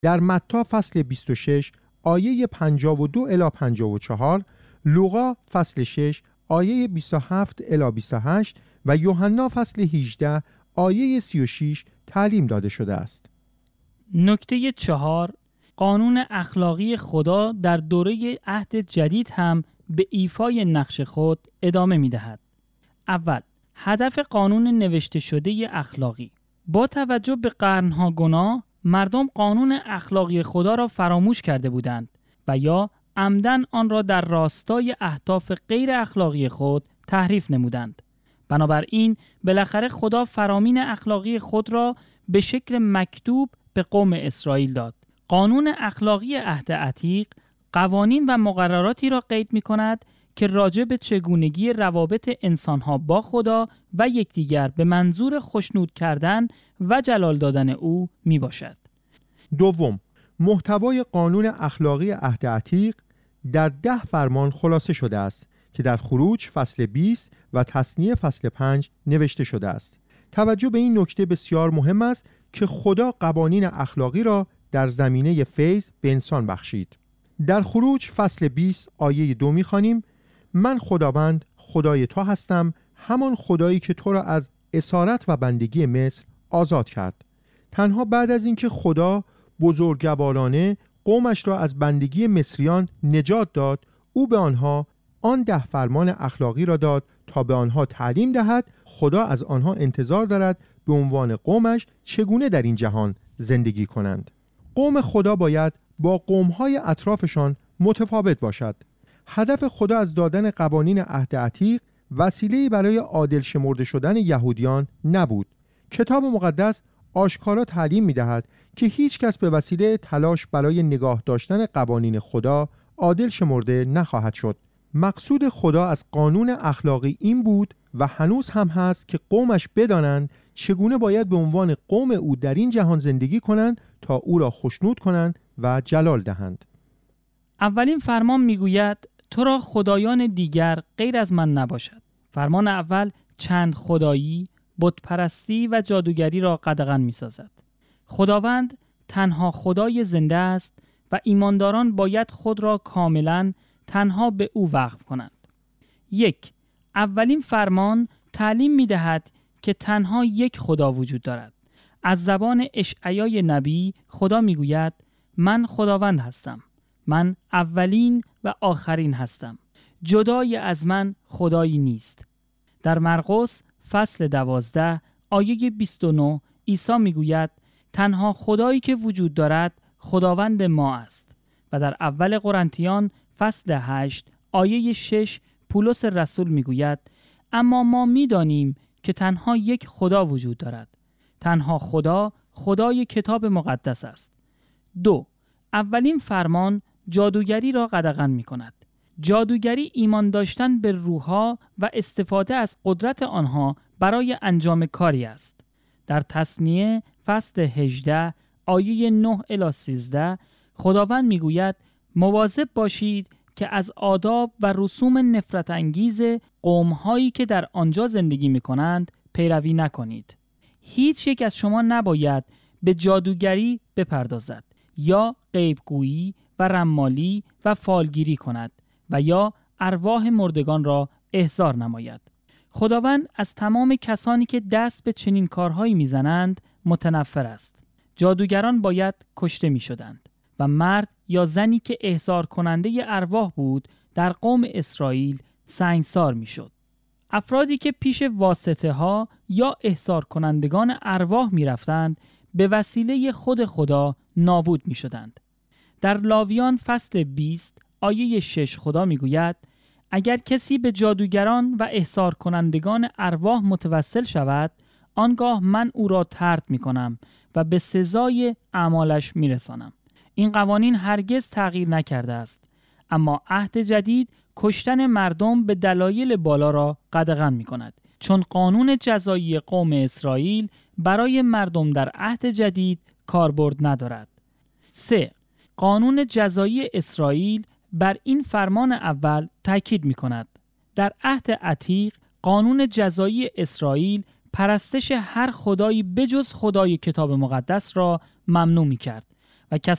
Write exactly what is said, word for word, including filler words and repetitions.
در متی فصل بیست و شش آیه پنجاه و دو الی پنجاه و چهار، لوقا فصل شش آیه بیست و هفت الی بیست و هشت و یوحنا فصل هجده آیه سی و شش تعلیم داده شده است. نکته چهار، قانون اخلاقی خدا در دوره عهد جدید هم به ایفای نقش خود ادامه می دهد. اول، هدف قانون نوشته شده اخلاقی. با توجه به قرنها گناه، مردم قانون اخلاقی خدا را فراموش کرده بودند و یا عمدن آن را در راستای اهداف غیر اخلاقی خود تحریف نمودند. بنابراین بالاخره خدا فرامین اخلاقی خود را به شکل مکتوب به قوم اسرائیل داد. قانون اخلاقی عهد عتیق قوانین و مقرراتی را قید می کند که راجع به چگونگی روابط انسانها با خدا و یکدیگر به منظور خوشنود کردن و جلال دادن او می باشد. دوم، محتوای قانون اخلاقی عهد عتیق در ده فرمان خلاصه شده است که در خروج فصل بیست و تثنیه فصل پنج نوشته شده است. توجه به این نکته بسیار مهم است که خدا قوانین اخلاقی را در زمینه فیض به انسان بخشید. در خروج فصل بیست آیه دو می‌خوانیم: من خداوند خدای تو هستم، همان خدایی که تو را از اسارت و بندگی مصر آزاد کرد. تنها بعد از اینکه خدا بزرگوارانه قومش را از بندگی مصریان نجات داد، او به آنها آن ده فرمان اخلاقی را داد تا به آنها تعلیم دهد خدا از آنها انتظار دارد به عنوان قومش چگونه در این جهان زندگی کنند. قوم خدا باید با قوم‌های اطرافشان متفاوت باشد. هدف خدا از دادن قوانین عهد عتیق وسیله‌ای برای عادل شمرده شدن یهودیان نبود. کتاب مقدس آشکارا تعلیم می‌دهد که هیچ کس به وسیله تلاش برای نگاه داشتن قوانین خدا عادل شمرده نخواهد شد. مقصود خدا از قانون اخلاقی این بود و هنوز هم هست که قومش بدانند چگونه باید به عنوان قوم او در این جهان زندگی کنند تا او را خوشنود کنند و جلال دهند. اولین فرمان میگوید تو را خدایان دیگر غیر از من نباشد. فرمان اول چند خدایی، بت پرستی و جادوگری را قدغن می‌سازد. خداوند تنها خدای زنده است و ایمانداران باید خود را کاملاً تنها به او وقف کنند. یک، اولین فرمان تعلیم می‌دهد که تنها یک خدا وجود دارد. از زبان اشعیای نبی خدا میگوید من خداوند هستم. من اولین و آخرین هستم. جدای از من خدایی نیست. در مرقس فصل دوازده آیه بیست و نه عیسی میگوید تنها خدایی که وجود دارد خداوند ما است. و در اول قرنتیان فصل هشت آیه شش پولس رسول میگوید اما ما میدانیم که تنها یک خدا وجود دارد. تنها خدا خدای کتاب مقدس است. دو، اولین فرمان جادوگری را قدغن می کند. جادوگری ایمان داشتن به روح‌ها و استفاده از قدرت آنها برای انجام کاری است. در تثنیه فصل هجده آیه نه الی سیزده خداوند میگوید مواظب باشید که از آداب و رسوم نفرت انگیز قوم‌هایی که در آنجا زندگی می‌کنند پیروی نکنید. هیچ یک از شما نباید به جادوگری بپردازد یا غیبگویی و رمالی و فالگیری کند و یا ارواح مردگان را احضار نماید. خداوند از تمام کسانی که دست به چنین کارهایی میزنند متنفر است. جادوگران باید کشته میشدند و مرد یا زنی که احضار کننده ارواح بود در قوم اسرائیل سنگسار میشد. افرادی که پیش واسطه ها یا احضار کنندگان ارواح می رفتند به وسیله خود خدا نابود می شدند. در لاویان فصل بیست آیه شش خدا می گوید اگر کسی به جادوگران و احضار کنندگان ارواح متوسل شود آنگاه من او را طرد می کنم و به سزای اعمالش می رسانم. این قوانین هرگز تغییر نکرده است، اما عهد جدید کشتن مردم به دلایل بالا را قدغن می کند، چون قانون جزایی قوم اسرائیل برای مردم در عهد جدید کاربرد ندارد. سه. قانون جزایی اسرائیل بر این فرمان اول تاکید می کند. در عهد عتیق قانون جزایی اسرائیل پرستش هر خدایی بجز خدای کتاب مقدس را ممنوع می کرد و کسانی